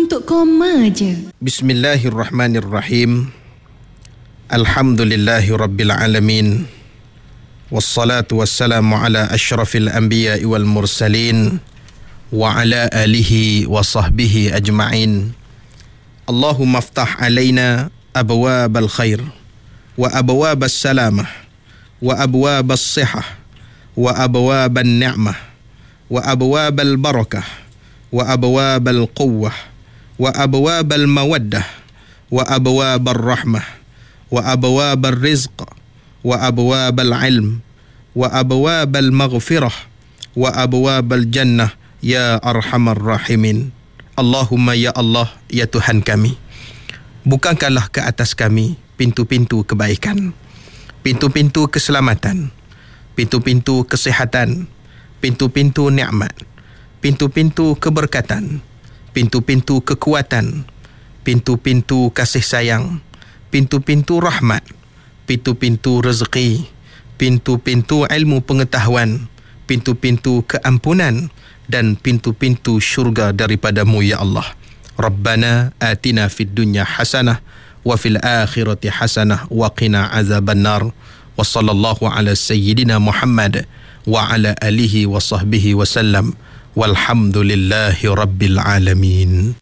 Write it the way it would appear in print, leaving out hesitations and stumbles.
untuk koma je. Bismillahirrahmanirrahim. Alhamdulillahi rabbil alamin. Wassalatu wassalamu ala asyrafil anbiya'i wal mursalin wa ala alihi wa sahbihi ajma'in. Allahumma aftah alaina abwabal khair wa abwabas salamah wa abwabas sihah wa abwaban ni'mah wa abwabal barakah wa abwabal quwwah wa abwabal mawaddah wa abwabal rahmah wa abwabal rizq wa abwabal ilm wa abwabal maghfirah wa abwabal jannah ya arhamar rahimin. Allahumma ya Allah, ya Tuhan kami, bukakanlah ke atas kami pintu-pintu kebaikan, pintu-pintu keselamatan, pintu-pintu kesihatan, pintu-pintu nikmat, pintu-pintu keberkatan, pintu-pintu kekuatan, pintu-pintu kasih sayang, pintu-pintu rahmat, pintu-pintu rezeki, pintu-pintu ilmu pengetahuan, pintu-pintu keampunan, dan pintu-pintu syurga daripadamu ya Allah. Rabbana atina fid dunya hasanah wa fil akhirati hasanah wa qina azabannar. Wa sallallahu ala sayyidina Muhammad wa ala alihi wa sahbihi wa sallam. Walhamdulillahi rabbil alamin.